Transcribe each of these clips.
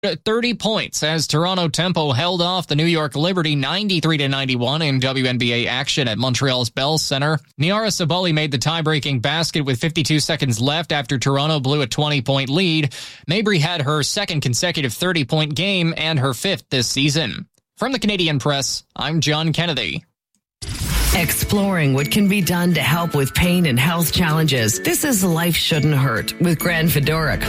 30 points as Toronto Tempo held off the New York Liberty 93-91 in WNBA action at Montreal's Bell Center. Niara Sabali made the tie-breaking basket with 52 seconds left after Toronto blew a 20-point lead. Mabry had her second consecutive 30-point game and her fifth this season. From the Canadian Press, I'm John Kennedy. Exploring what can be done to help with pain and health challenges. This is Life Shouldn't Hurt with Gran Fedoruk.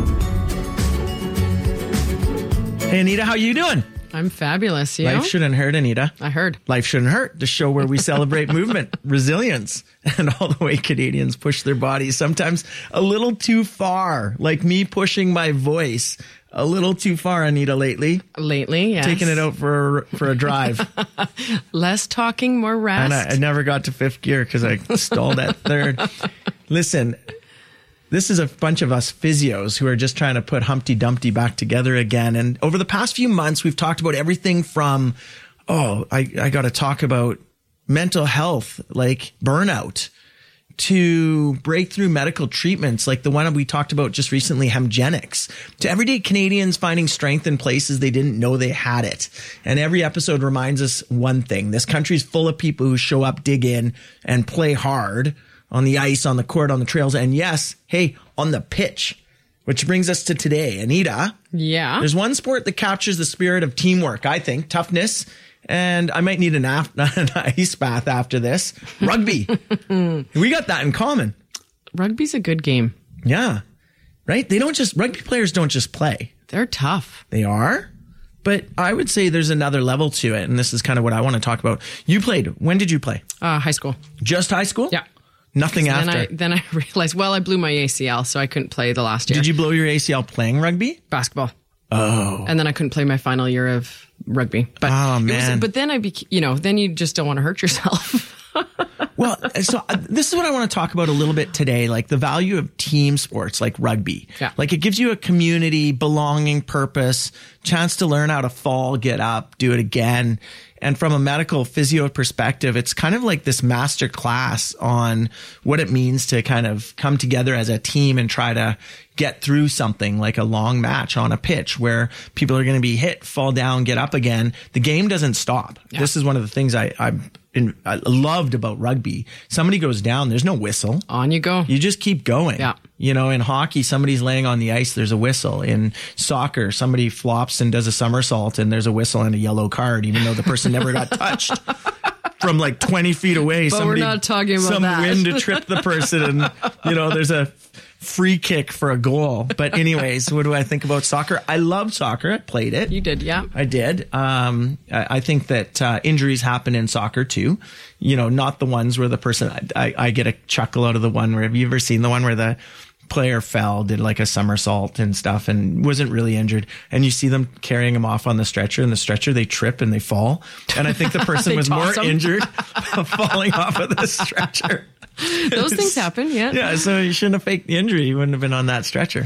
Hey, Anita, how you doing? I'm fabulous. You? Life Shouldn't Hurt, Anita. I heard. Life Shouldn't Hurt, the show where we celebrate movement, resilience, and all the way Canadians push their bodies, sometimes a little too far, like me pushing my voice a little too far, Anita, lately. Lately, yes. Taking it out for a drive. Less talking, more rest. And I never got to fifth gear because I stalled at third. Listen, this is a bunch of us physios who are just trying to put Humpty Dumpty back together again. And over the past few months, we've talked about everything from, I got to talk about mental health, like burnout, to breakthrough medical treatments, like the one we talked about just recently, Hemgenics, to everyday Canadians finding strength in places they didn't know they had it. And every episode reminds us one thing. This country's full of people who show up, dig in, and play hard on the ice, on the court, on the trails, and yes, hey, on the pitch. Which brings us to today. Anita. Yeah. There's one sport that captures the spirit of teamwork, I think, toughness, and I might need an ice bath after this. Rugby. We got that in common. Rugby's a good game. Yeah. Right? Rugby players don't just play. They're tough. They are. But I would say there's another level to it, and this is kind of what I want to talk about. You played. When did you play? High school. Just high school? Yeah. Nothing after. Then I realized, I blew my ACL, so I couldn't play the last year. Did you blow your ACL playing rugby? Basketball. Oh. And then I couldn't play my final year of rugby. But oh, man. But then then you just don't want to hurt yourself. Well, so this is what I want to talk about a little bit today, like the value of team sports like rugby. Yeah. Like it gives you a community, belonging, purpose, chance to learn how to fall, get up, do it again. And from a medical physio perspective, it's kind of like this master class on what it means to kind of come together as a team and try to get through something like a long match on a pitch where people are going to be hit, fall down, get up again. The game doesn't stop. Yeah. This is one of the things I loved about rugby. Somebody goes down, there's no whistle. On you go. You just keep going. Yeah. You know, in hockey, somebody's laying on the ice, there's a whistle. In soccer, somebody flops and does a somersault and there's a whistle and a yellow card, even though the person never got touched. From like 20 feet away, but we're not talking about some that. wind to trip the person and, there's a free kick for a goal. But anyways, what do I think about soccer? I love soccer. I played it. You did, yeah. I did. I think that injuries happen in soccer too. Not the ones where the person, I get a chuckle out of the one where, have you ever seen the one where the player fell, did like a somersault and stuff and wasn't really injured, and you see them carrying him off on the stretcher, and the stretcher, they trip and they fall, and I think the person was more injured falling off of the stretcher. Those things happen. Yeah, so you shouldn't have faked the injury. You wouldn't have been on that stretcher.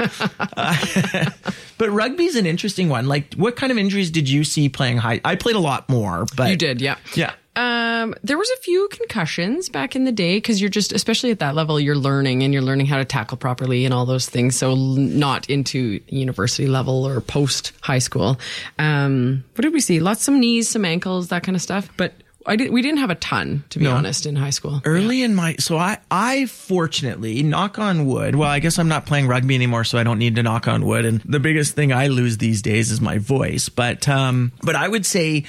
But rugby's an interesting one. Like, what kind of injuries did you see playing high? I played a lot more, but you did. Yeah. There was a few concussions back in the day because you're just, especially at that level, you're learning how to tackle properly and all those things. So not into university level or post high school. What did we see? Some knees, some ankles, that kind of stuff. But we didn't have a ton, to be honest, in high school. Early in so I fortunately, knock on wood, well, I guess I'm not playing rugby anymore, so I don't need to knock on wood. And the biggest thing I lose these days is my voice. But I would say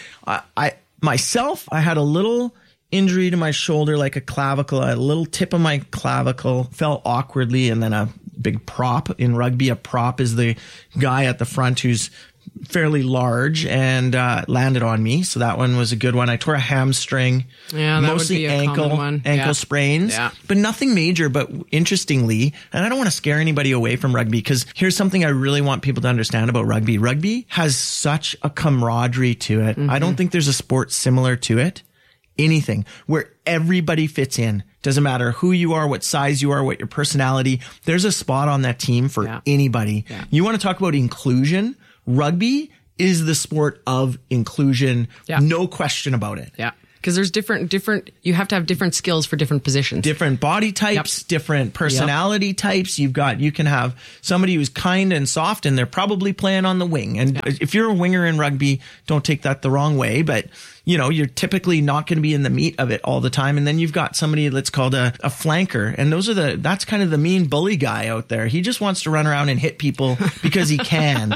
I had a little injury to my shoulder, like a clavicle, a little tip of my clavicle fell awkwardly, and then a big prop in rugby. A prop is the guy at the front who's fairly large and landed on me. So that one was a good one. I tore a hamstring, mostly ankle sprains, but nothing major. But interestingly, and I don't want to scare anybody away from rugby, because here's something I really want people to understand about rugby. Rugby has such a camaraderie to it. Mm-hmm. I don't think there's a sport similar to it. Anything where everybody fits in. Doesn't matter who you are, what size you are, what your personality. There's a spot on that team for anybody. Yeah. You want to talk about inclusion? Rugby is the sport of inclusion. Yeah. No question about it. Yeah. because there's different. You have to have different skills for different positions, different body types, different personality types. You can have somebody who's kind and soft, and they're probably playing on the wing. And if you're a winger in rugby, don't take that the wrong way, but you're typically not going to be in the meat of it all the time. And then you've got somebody that's called a flanker. And that's kind of the mean bully guy out there. He just wants to run around and hit people because he can.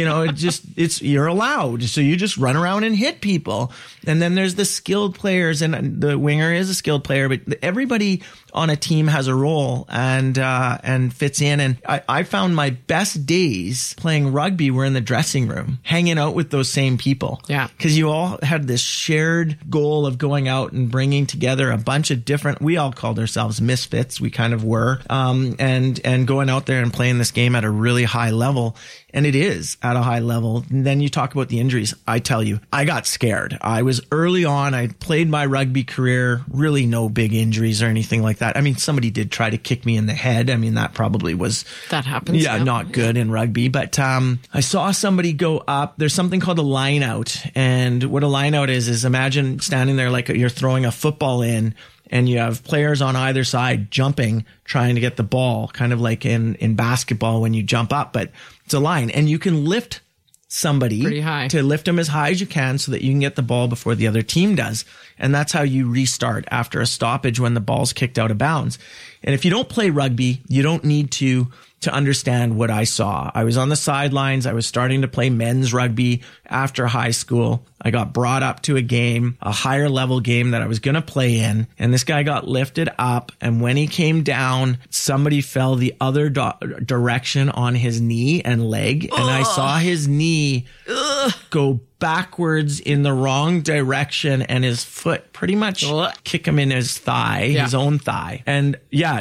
You're allowed. So you just run around and hit people. And then there's the skilled players, and the winger is a skilled player, but everybody on a team has a role and fits in. And I found my best days playing rugby were in the dressing room, hanging out with those same people. Yeah. Because you all had this shared goal of going out and bringing together a bunch of different, we all called ourselves misfits. We kind of were, and going out there and playing this game at a really high level. And it is at a high level. And then you talk about the injuries. I tell you, I got scared. I was early on. I played my rugby career, really no big injuries or anything like that. I mean, somebody did try to kick me in the head. I mean, that probably was... That happens. Yeah, not good in rugby. But I saw somebody go up. There's something called a line out. And what a line out is imagine standing there like you're throwing a football in, and you have players on either side jumping, trying to get the ball, kind of like in basketball when you jump up, but it's a line. And you can lift somebody pretty high, to lift them as high as you can so that you can get the ball before the other team does. And that's how you restart after a stoppage when the ball's kicked out of bounds. And if you don't play rugby, you don't need to understand what I saw. I was on the sidelines. I was starting to play men's rugby after high school. I got brought up to a higher level game that I was going to play in. And this guy got lifted up. And when he came down, somebody fell the other direction on his knee and leg. And I saw his knee go backwards in the wrong direction, and his foot pretty much kick him in his thigh, his own thigh. And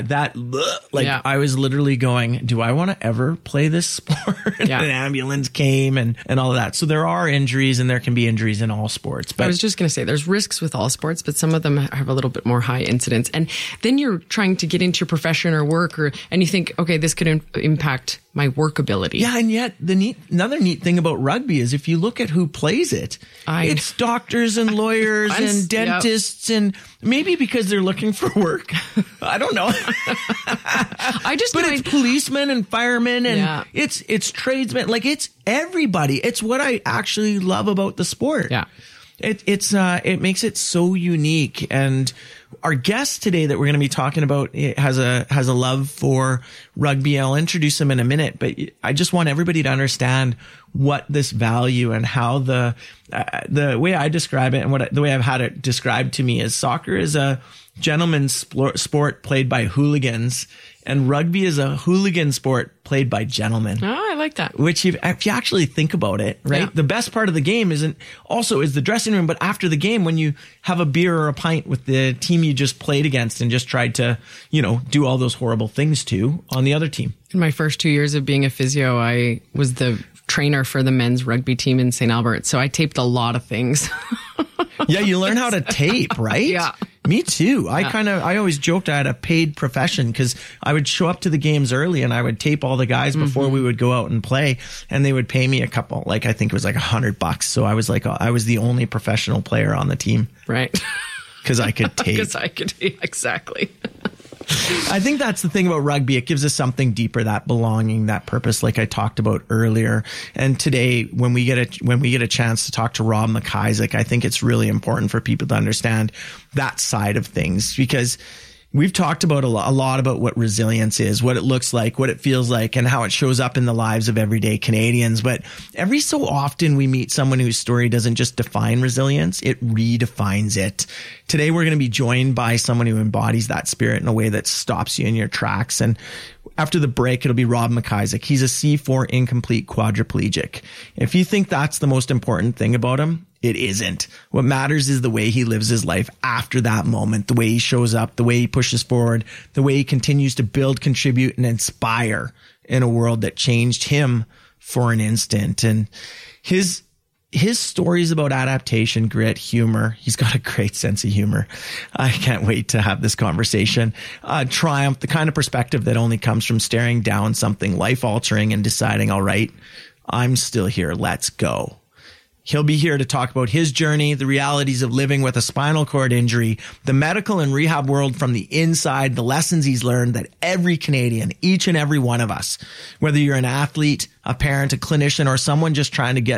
I was literally going, do I want to ever play this sport? And an ambulance came and all of that. So there are injuries, and there can be injuries in all sports. But I was just going to say there's risks with all sports, but some of them have a little bit more high incidence. And then you're trying to get into your profession or work, and you think, okay, this could impact my work ability. Yeah, and yet another neat thing about rugby is if you look at who plays it, it's doctors and lawyers and dentists, and maybe because they're looking for work. I don't know. But it's policemen and firemen, and it's tradesmen. Like, it's everybody. It's what I actually love about the sport. Yeah. It makes it so unique. And our guest today that we're going to be talking about has a love for rugby. I'll introduce him in a minute, but I just want everybody to understand what this value and how the way I describe it and the way I've had it described to me is soccer is a gentleman's sport played by hooligans, and rugby is a hooligan sport played by gentlemen. Oh, I like that. Which, if you actually think about it, right? Yeah. The best part of the game is the dressing room, but after the game, when you have a beer or a pint with the team you just played against and just tried to, do all those horrible things to on the other team. In my first 2 years of being a physio, I was the trainer for the men's rugby team in St. Albert. So I taped a lot of things. Yeah, you learn how to tape, right? Yeah. Me too. I always joked I had a paid profession because I would show up to the games early and I would tape all the guys before we would go out and play, and they would pay me I think it was like $100. So I was I was the only professional player on the team. Right. Because I could tape. Exactly. I think that's the thing about rugby. It gives us something deeper, that belonging, that purpose, like I talked about earlier. And today, when we get a chance to talk to Rob McIsaac, I think it's really important for people to understand that side of things, because we've talked about a lot about what resilience is, what it looks like, what it feels like, and how it shows up in the lives of everyday Canadians. But every so often we meet someone whose story doesn't just define resilience, it redefines it. Today we're going to be joined by someone who embodies that spirit in a way that stops you in your tracks. And after the break, it'll be Rob McIsaac. He's a C4 incomplete quadriplegic. If you think that's the most important thing about him, it isn't. What matters is the way he lives his life after that moment, the way he shows up, the way he pushes forward, the way he continues to build, contribute, and inspire in a world that changed him for an instant. And his stories about adaptation, grit, humor. He's got a great sense of humor. I can't wait to have this conversation. Triumph, the kind of perspective that only comes from staring down something life-altering and deciding, all right, I'm still here. Let's go. He'll be here to talk about his journey, the realities of living with a spinal cord injury, the medical and rehab world from the inside, the lessons he's learned that every Canadian, each and every one of us, whether you're an athlete, a parent, a clinician, or someone just trying to get